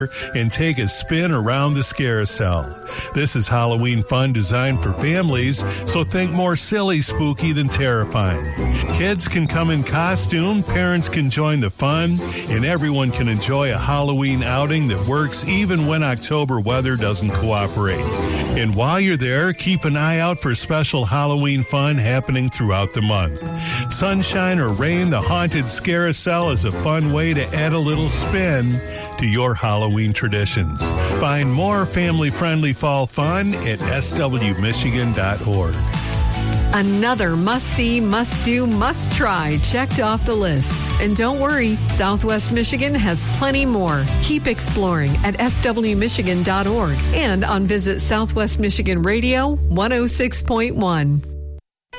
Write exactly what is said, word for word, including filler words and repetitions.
and take a spin around the Carousel. This is Halloween fun designed for families, so think more silly spooky than terrifying. Kids can come in costume, parents can join the fun, and everyone can enjoy a Halloween outing that works even when October weather doesn't cooperate. And while you're there, keep an eye out for special Halloween fun happening throughout the month. Sunshine or rain, the Haunted Carousel is a fun way to add a little spin to your Halloween traditions. Find more family-friendly fall fun at S W Michigan dot org. Another must-see, must-do, must-try checked off the list. And don't worry, Southwest Michigan has plenty more. Keep exploring at S W Michigan dot org and on Visit Southwest Michigan Radio one oh six point one.